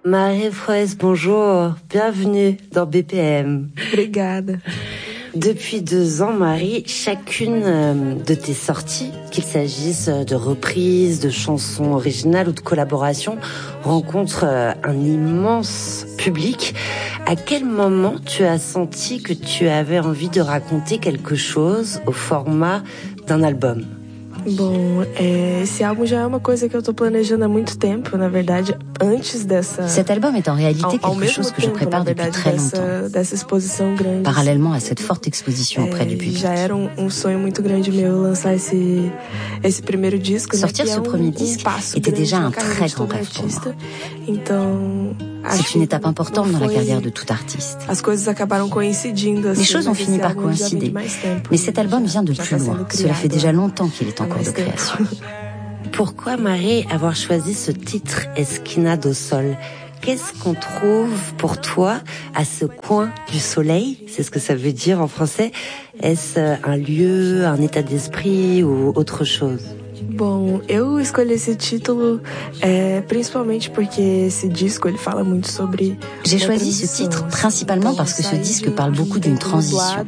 Marie-Fraise, bonjour. Bienvenue dans BPM. Obrigada. Depuis 2 ans, Marie, chacune de tes sorties, qu'il s'agisse de reprises, de chansons originales ou de collaborations, rencontre un immense public. À quel moment tu as senti que tu avais envie de raconter quelque chose au format d'un album? Bom, esse álbum já é uma coisa que eu tô planejando há muito tempo, na verdade, antes dessa... Cet album est en réalité quelque chose que je prépare depuis très longtemps, dessa exposição grande. Parallèlement à cette forte exposition auprès du public. Já era sonho muito grande meu lançar esse primeiro disco. Sortir ce premier disque était déjà un très grand rêve pour moi. Então, c'est une étape importante dans la carrière de tout artiste. As coisas acabaram coincidindo. Les choses ont fini par coïncider, mais cet album vient de plus loin. Cela fait déjà longtemps qu'il est en cours de création. Pourquoi, Marie, avoir choisi ce titre Esquina do Sol? Qu'est-ce qu'on trouve pour toi à ce coin du soleil? C'est ce que ça veut dire en français. Est-ce un lieu, un état d'esprit ou autre chose? Bom, eu escolhi esse título principalmente porque esse disco ele fala muito sobre. J'ai choisi ce titre principalement parce que ce disque parle beaucoup d'une transition.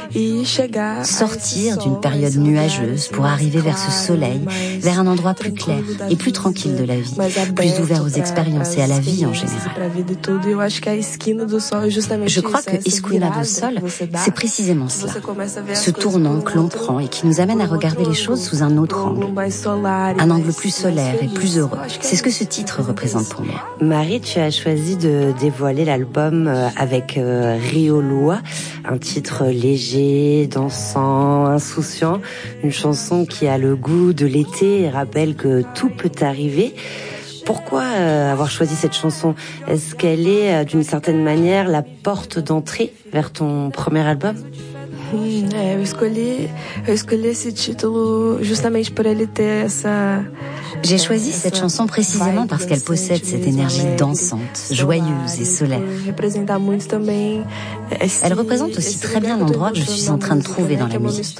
Sortir d'une période nuageuse pour arriver vers ce soleil, vers un endroit plus clair et plus tranquille de la vie, plus ouvert aux expériences et à la vie en général. Je crois que Esquina do Sol, c'est précisément cela. Ce tournant que l'on prend et qui nous amène à regarder les choses sous un autre angle. Un angle plus solaire et plus heureux. C'est ce que ce titre représente pour moi. Marie, tu as choisi de dévoiler l'album avec Rio Lua, un titre léger, dansant, insouciant, une chanson qui a le goût de l'été et rappelle que tout peut arriver. Pourquoi avoir choisi cette chanson? Est-ce qu'elle est d'une certaine manière la porte d'entrée vers ton premier album? Eu escolhi esse título justamente por ele ter essa... J'ai choisi cette chanson précisément parce qu'elle possède cette énergie dansante, joyeuse et solaire. Elle représente aussi très bien l'endroit que je suis en train de trouver dans la musique.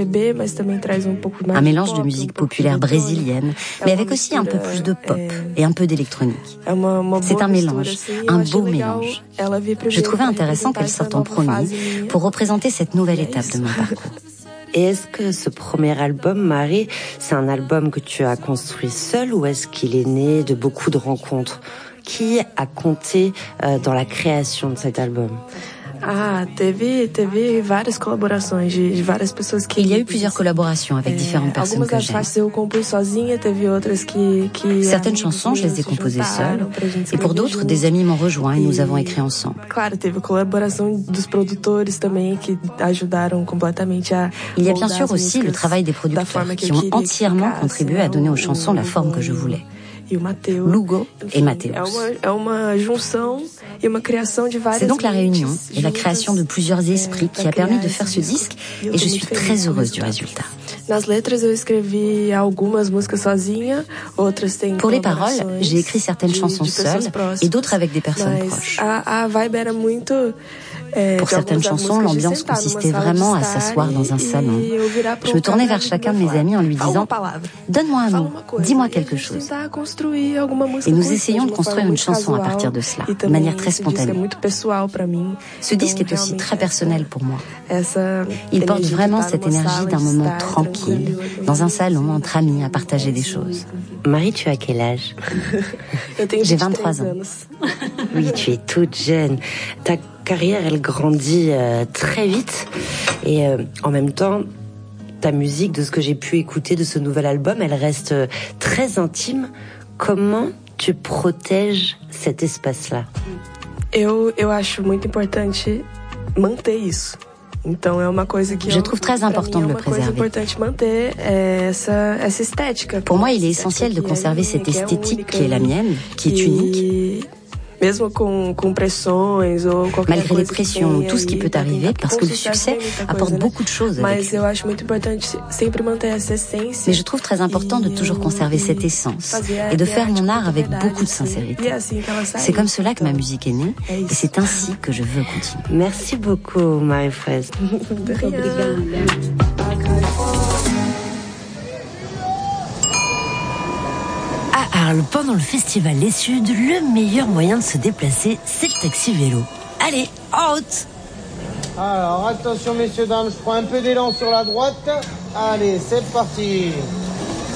Un mélange de musique populaire brésilienne, mais avec aussi un peu plus de pop et un peu d'électronique. C'est un mélange, un beau mélange. Je trouvais intéressant qu'elle sorte en premier pour représenter cette nouvelle étape de mon parcours. Et est-ce que ce premier album, Marie, c'est un album que tu as construit seul ou est-ce qu'il est né de beaucoup de rencontres? Qui a compté dans la création de cet album? Teve várias collaborações de várias pessoas que... Il y a eu plusieurs collaborations avec différentes personnes que j'aime. Certaines chansons, je les ai composées seule, et pour d'autres, des amis m'ont rejoint et nous avons écrit ensemble. Il y a bien sûr aussi le travail des producteurs qui ont entièrement contribué à donner aux chansons la forme que je voulais. Lugo et Mateus. C'est donc la réunion et la création de plusieurs esprits qui a permis de faire ce disque et je suis très heureuse du résultat. Pour les paroles, j'ai écrit certaines chansons seules et d'autres avec des personnes proches. Pour certaines chansons, l'ambiance consistait vraiment à s'asseoir dans un salon. Je me tournais vers chacun de mes amis en lui disant « Donne-moi un mot, dis-moi quelque chose ». Et nous essayons de construire une chanson à partir de cela, de manière très spontanée. Ce disque est aussi très personnel pour moi. Il porte vraiment cette énergie d'un moment tranquille, dans un salon, entre amis, à partager des choses. Marie, tu as quel âge? J'ai 23 ans. Oui, tu es toute jeune. Ta carrière, elle grandit très vite et en même temps, ta musique, de ce que j'ai pu écouter de ce nouvel album, elle reste très intime. Comment tu protèges cet espace-là? Eu acho muito importante manter isso. Je trouve très important de le préserver. Pour moi, il est essentiel de conserver cette esthétique qui est la mienne, qui est unique. Malgré les pressions ou tout ce qui peut arriver, parce que le succès apporte beaucoup de choses avec lui. Mais je trouve très important de toujours conserver cette essence et de faire mon art avec beaucoup de sincérité. C'est comme cela que ma musique est née et c'est ainsi que je veux continuer. Merci beaucoup, Marie-Fraise. Charles, pendant le festival Les Suds, le meilleur moyen de se déplacer, c'est le taxi-vélo. Allez, en route! Alors, attention messieurs, dames, je prends un peu d'élan sur la droite. Allez, c'est parti.